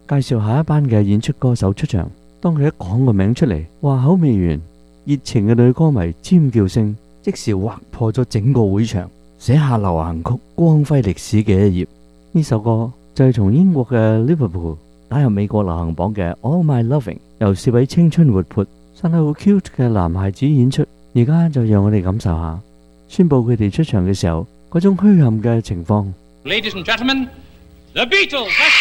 介紹下一班嘅演出歌手出場。當佢一講個名出嚟，話口未完，熱情嘅女歌迷尖叫聲即時劃破咗整個會場，寫下流行曲光輝歷史嘅一頁。呢首歌就係從英國嘅 Liverpool 打入美國流行榜嘅 All My Loving， 由4位青春活潑、生得好 cute 嘅男孩子演出。而家就讓我哋感受下宣佈佢哋出場嘅時候嗰種墟冚嘅情況。 Ladies and gentlemen, The Beatles!